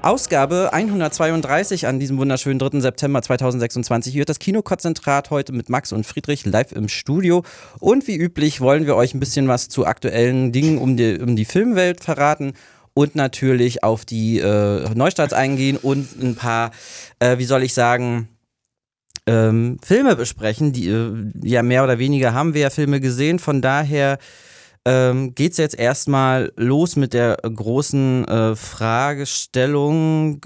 Ausgabe 132 an diesem wunderschönen 3. September 2026. Hier wird das Kinokonzentrat heute mit Max und Friedrich live im Studio. Und wie üblich wollen wir euch ein bisschen was zu aktuellen Dingen um die Filmwelt verraten und natürlich auf die Neustarts eingehen und ein paar, Filme besprechen. Ja, mehr oder weniger haben wir ja Filme gesehen, von daher geht's jetzt erstmal los mit der großen Fragestellung.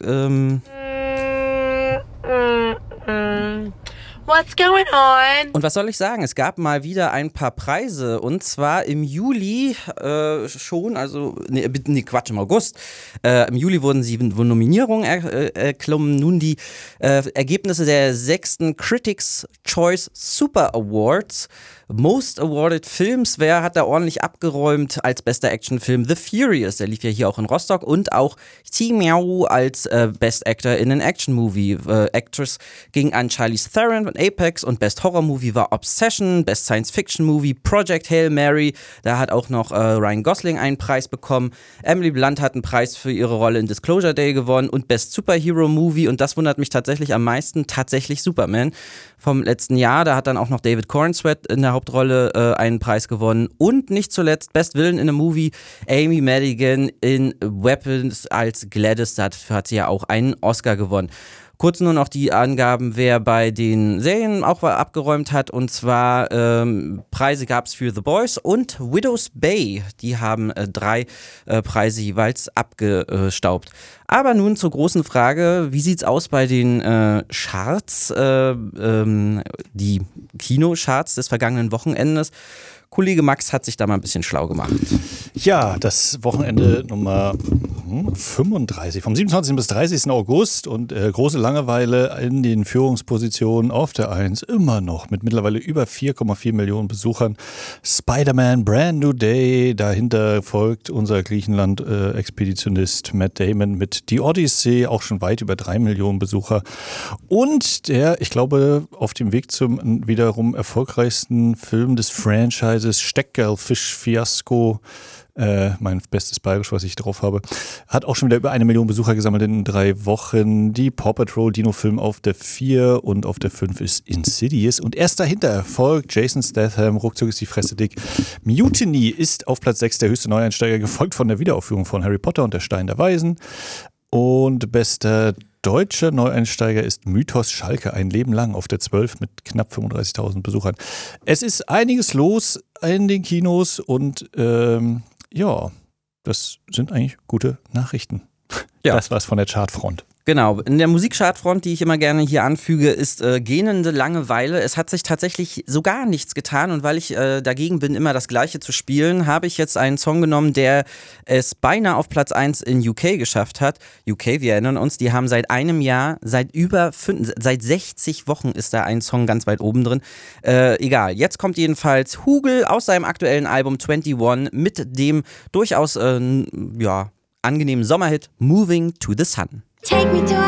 What's going on? Und was soll ich sagen? Es gab mal wieder ein paar Preise und zwar im Juli schon, im August. Im Juli wurden Nominierungen erklommen. Nun die Ergebnisse der 6. Critics' Choice Super Awards. Most Awarded Films, wer hat da ordentlich abgeräumt als bester Actionfilm? The Furious, der lief ja hier auch in Rostock, und auch Xi Miao als Best Actor in an Action Movie. Actress ging an Charlize Theron von Apex und Best Horror Movie war Obsession, Best Science Fiction Movie Project Hail Mary, da hat auch noch Ryan Gosling einen Preis bekommen. Emily Blunt hat einen Preis für ihre Rolle in Disclosure Day gewonnen und Best Superhero Movie, und das wundert mich tatsächlich am meisten, tatsächlich Superman vom letzten Jahr. Da hat dann auch noch David Corenswet in der Hauptrolle einen Preis gewonnen. Und nicht zuletzt Best Villain in a Movie, Amy Madigan in Weapons als Gladys. Dafür hat sie ja auch einen Oscar gewonnen. Kurz nur noch die Angaben, wer bei den Serien auch abgeräumt hat. Und zwar Preise gab es für The Boys und Widow's Bay. Die haben 3 Preise jeweils abgestaubt. Aber nun zur großen Frage, wie sieht's aus bei den Charts, die Kinocharts des vergangenen Wochenendes? Kollege Max hat sich da mal ein bisschen schlau gemacht. Ja, das Wochenende Nummer 35, vom 27. bis 30. August, und große Langeweile in den Führungspositionen auf der 1, immer noch mit mittlerweile über 4,4 Millionen Besuchern. Spider-Man, Brand New Day, dahinter folgt unser Griechenland-Expeditionist Matt Damon mit The Odyssey, auch schon weit über 3 Millionen Besucher. Und der, ich glaube, auf dem Weg zum wiederum erfolgreichsten Film des Franchises, Steckgeldfisch-Fiasko, mein bestes Bayerisch, was ich drauf habe, hat auch schon wieder über 1 Million Besucher gesammelt in 3 Wochen. Die Paw Patrol Dino-Film auf der 4 und auf der 5 ist Insidious. Und erst dahinter folgt Jason Statham, ruckzuck ist die Fresse dick. Mutiny ist auf Platz 6 der höchste Neueinsteiger, gefolgt von der Wiederaufführung von Harry Potter und der Stein der Weisen. Und bester deutscher Neueinsteiger ist Mythos Schalke, ein Leben lang, auf der 12 mit knapp 35.000 Besuchern. Es ist einiges los in den Kinos und ja, das sind eigentlich gute Nachrichten. Ja. Das war's von der Chartfront. Genau, in der Musikchartfront, die ich immer gerne hier anfüge, ist gähnende Langeweile. Es hat sich tatsächlich so gar nichts getan, und weil ich dagegen bin, immer das Gleiche zu spielen, habe ich jetzt einen Song genommen, der es beinahe auf Platz 1 in UK geschafft hat. UK, wir erinnern uns, die haben seit einem Jahr, seit 60 Wochen ist da ein Song ganz weit oben drin. Egal, jetzt kommt jedenfalls Hugel aus seinem aktuellen Album 21 mit dem durchaus angenehmen Sommerhit Moving to the Sun. Take me to